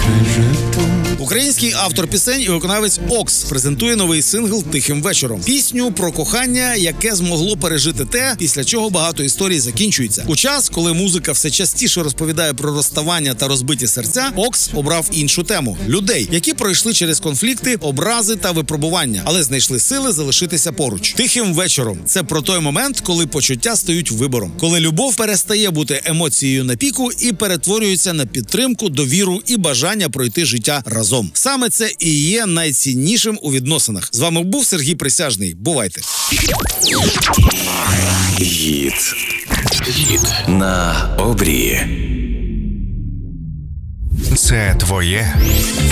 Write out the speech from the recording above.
Український автор пісень і виконавець Окс презентує новий сингл «Тихим вечором». Пісню про кохання, яке змогло пережити те, після чого багато історій закінчується. У час, коли музика все частіше розповідає про розставання та розбиті серця, Окс обрав іншу тему – людей, які пройшли через конфлікти, образи та випробування, але знайшли сили залишитися поруч. «Тихим вечором» – це про той момент, коли почуття стають вибором, коли любов перестає бути емоцією на піку і перетворюється на підтримку, довіру і бажання пройти життя разом. Саме це і є найціннішим у відносинах. З вами був Сергій Присяжний. Бувайте. Гіт на обрії. Це твоє